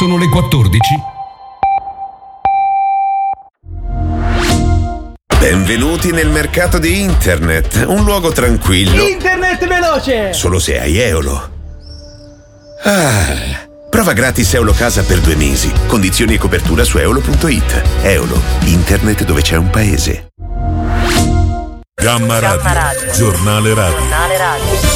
sono le 14. Benvenuti nel mercato di internet, un luogo tranquillo. Internet veloce! Solo se hai Eolo. Prova gratis Eolo Casa per 2 mesi. Condizioni e copertura su eolo.it. Eolo, internet dove c'è un paese. Gamma Radio. Giornale radio.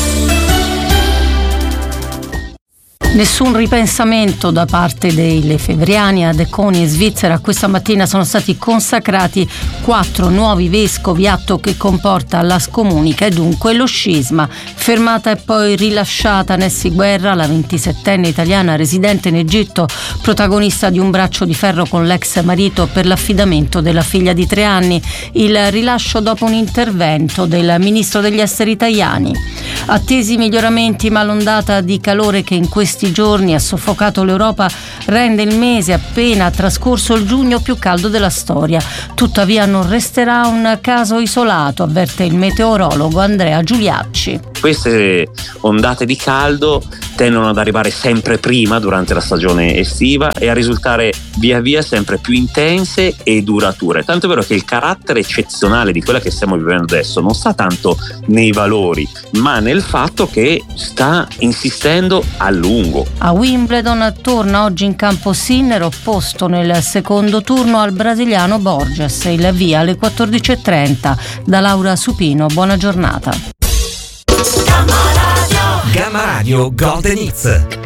Nessun ripensamento da parte dei lefebvriani. Ad Econi e Svizzera questa mattina sono stati consacrati 4 nuovi vescovi, atto che comporta la scomunica e dunque lo scisma. Fermata e poi rilasciata Nessi Guerra, la 27enne italiana residente in Egitto, protagonista di un braccio di ferro con l'ex marito per l'affidamento della figlia di 3 anni. Il rilascio dopo un intervento del ministro degli esteri italiani. Attesi miglioramenti, ma l'ondata di calore che in questi giorni ha soffocato l'Europa rende il mese appena trascorso il giugno più caldo della storia. Tuttavia non resterà un caso isolato, avverte il meteorologo Andrea Giuliacci. Queste ondate di caldo tendono ad arrivare sempre prima durante la stagione estiva e a risultare via via sempre più intense e durature. Tanto è vero che il carattere eccezionale di quella che stiamo vivendo adesso non sta tanto nei valori, ma nel fatto che sta insistendo a lungo. A Wimbledon torna oggi in campo Sinner, opposto nel secondo turno al brasiliano Borges. Il via alle 14.30. Da Laura Supino, buona giornata. Gamma Radio Golden Hits.